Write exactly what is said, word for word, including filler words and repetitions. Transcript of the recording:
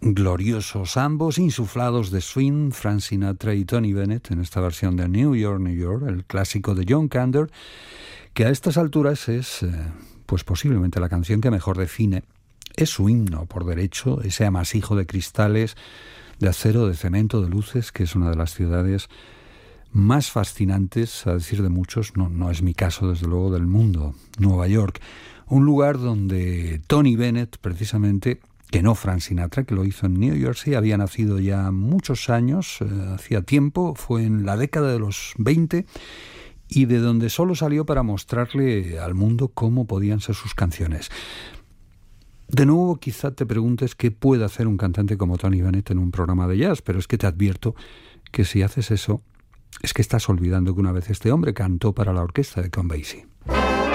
gloriosos, ambos insuflados de swing, Frank Sinatra y Tony Bennett, en esta versión de New York, New York, el clásico de John Kander, que a estas alturas es, eh, pues posiblemente la canción que mejor define. Es su himno por derecho, ese amasijo de cristales, de acero, de cemento, de luces, que es una de las ciudades más fascinantes, a decir de muchos, no, no es mi caso desde luego, del mundo, Nueva York. Un lugar donde Tony Bennett, precisamente, que no Frank Sinatra, que lo hizo en New Jersey, había nacido ya muchos años, eh, hacía tiempo, fue en la década de los veinte, y de donde solo salió para mostrarle al mundo cómo podían ser sus canciones. De nuevo, quizá te preguntes qué puede hacer un cantante como Tony Bennett en un programa de jazz, pero es que te advierto que si haces eso, es que estás olvidando que una vez este hombre cantó para la orquesta de Count Basie.